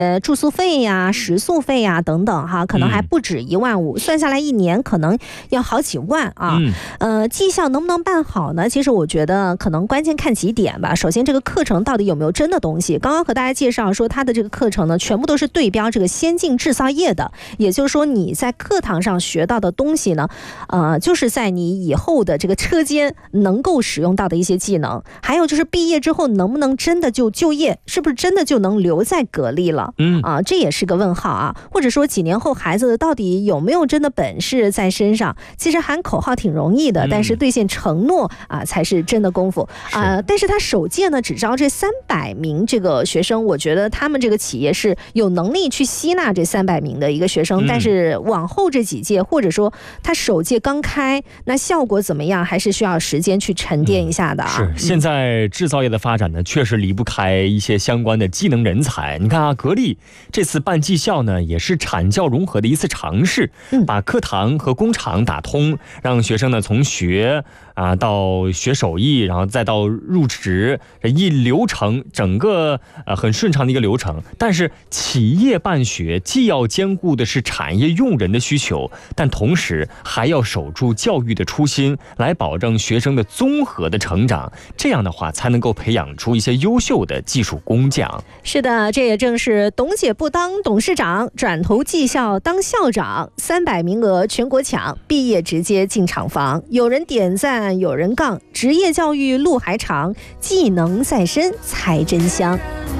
住宿费呀、食宿费呀等等哈，可能还不止1.5万，算下来一年可能要好几万啊。绩效能不能办好呢？其实我觉得可能关键看几点吧。首先，这个课程到底有没有真的东西？刚刚和大家介绍说，它的这个课程呢，全部都是对标这个先进制造业的，也就是说你在课堂上学到的东西呢，就是在你以后的这个车间能够使用到的一些技能。还有就是毕业之后能不能真的就业，是不是真的就能留在格力了？这也是个问号啊。或者说几年后孩子到底有没有真的本事在身上？其实喊口号挺容易的，但是兑现承诺才是真的功夫但是他首届呢只招这300名这个学生，我觉得他们这个企业是有能力去吸纳这300名的一个学生，但是往后这几届或者说他首届刚开，那效果怎么样，还是需要时间去沉淀一下的啊。 是，现在制造业的发展呢，确实离不开一些相关的技能人才。你看啊，格力这次办技校呢，也是产教融合的一次尝试，把课堂和工厂打通，让学生呢从学到学手艺，然后再到入职，一流程整个很顺畅的一个流程。但是企业办学既要兼顾的是产业用人的需求，但同时还要守住教育的初心，来保证学生的综合的成长，这样的话才能够培养出一些优秀的技术工匠。 是的，这也正是董姐不当董事长，转投技校当校长，300名额全国抢，毕业直接进厂房。有人点赞，有人杠，职业教育路还长，技能在身才真香。